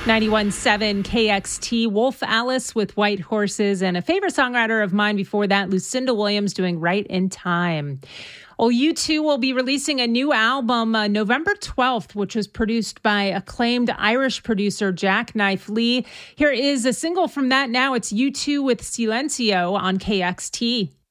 91.7 KXT, Wolf Alice with White Horses, and a favorite songwriter of mine before that, Lucinda Williams, doing Right in Time. Well, U2 will be releasing a new album November 12th, which was produced by acclaimed Irish producer Jackknife Lee. Here is a single from that now. It's U2 with Silencio on KXT.